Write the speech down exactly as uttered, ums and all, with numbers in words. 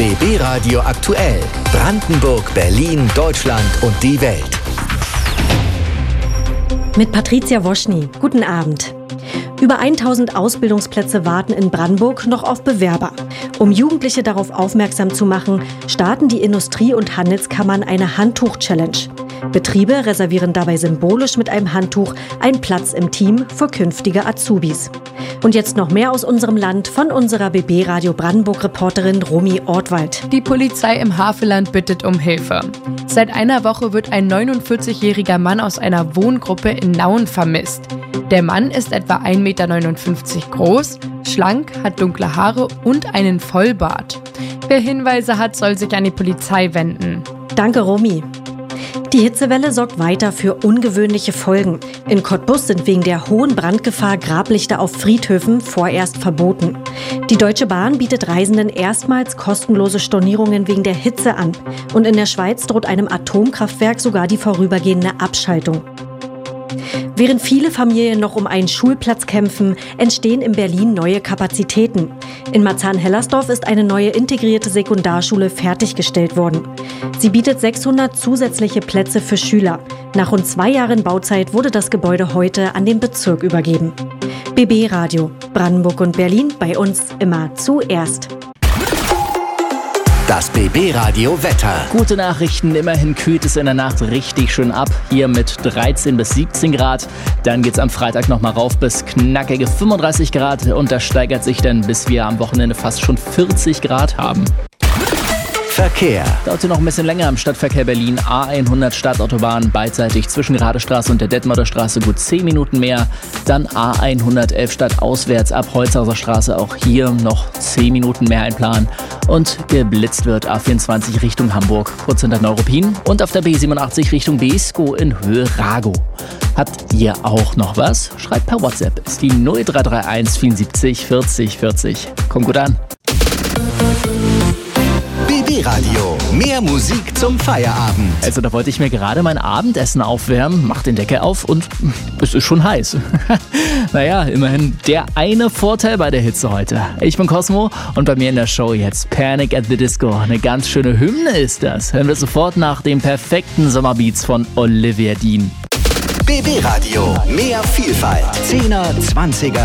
B B Radio aktuell. Brandenburg, Berlin, Deutschland und die Welt. Mit Patricia Woschny. Guten Abend. Über tausend Ausbildungsplätze warten in Brandenburg noch auf Bewerber. Um Jugendliche darauf aufmerksam zu machen, starten die Industrie- und Handelskammern eine Handtuch-Challenge. Betriebe reservieren dabei symbolisch mit einem Handtuch einen Platz im Team für künftige Azubis. Und jetzt noch mehr aus unserem Land von unserer B B Radio Brandenburg-Reporterin Romy Ortwald. Die Polizei im Havelland bittet um Hilfe. Seit einer Woche wird ein neunundvierzigjähriger Mann aus einer Wohngruppe in Nauen vermisst. Der Mann ist etwa ein Meter neunundfünfzig groß, schlank, hat dunkle Haare und einen Vollbart. Wer Hinweise hat, soll sich an die Polizei wenden. Danke, Romy. Die Hitzewelle sorgt weiter für ungewöhnliche Folgen. In Cottbus sind wegen der hohen Brandgefahr Grablichter auf Friedhöfen vorerst verboten. Die Deutsche Bahn bietet Reisenden erstmals kostenlose Stornierungen wegen der Hitze an. Und in der Schweiz droht einem Atomkraftwerk sogar die vorübergehende Abschaltung. Während viele Familien noch um einen Schulplatz kämpfen, entstehen in Berlin neue Kapazitäten. In Marzahn-Hellersdorf ist eine neue integrierte Sekundarschule fertiggestellt worden. Sie bietet sechshundert zusätzliche Plätze für Schüler. Nach rund zwei Jahren Bauzeit wurde das Gebäude heute an den Bezirk übergeben. B B Radio, Brandenburg und Berlin, bei uns immer zuerst. Das B B Radio Wetter. Gute Nachrichten, immerhin kühlt es in der Nacht richtig schön ab. Hier mit dreizehn bis siebzehn Grad. Dann geht's am Freitag nochmal rauf bis knackige fünfunddreißig Grad. Und das steigert sich dann, bis wir am Wochenende fast schon vierzig Grad haben. Verkehr. Dauert noch ein bisschen länger im Stadtverkehr Berlin. A hundert Stadtautobahn beidseitig zwischen Radestraße und der Detmolder Straße gut zehn Minuten mehr. Dann A hundertelf stadtauswärts ab Holzhauser Straße, auch hier noch zehn Minuten mehr einplanen. Und geblitzt wird A vierundzwanzig Richtung Hamburg, kurz hinter Neuruppin. Und auf der B siebenundachtzig Richtung Beeskow in Höhe Ragow. Habt ihr auch noch was? Schreibt per WhatsApp. Ist die null drei drei eins vierundsiebzig vierzig vierzig. Kommt gut an. B B Radio. Mehr Musik zum Feierabend. Also da wollte ich mir gerade mein Abendessen aufwärmen, mach den Deckel auf und es ist schon heiß. Naja, immerhin der eine Vorteil bei der Hitze heute. Ich bin Cosmo und bei mir in der Show jetzt Panic at the Disco. Eine ganz schöne Hymne ist das. Hören wir sofort nach den perfekten Sommerbeats von Olivia Dean. B B Radio. Mehr Vielfalt. Zehner, Zwanziger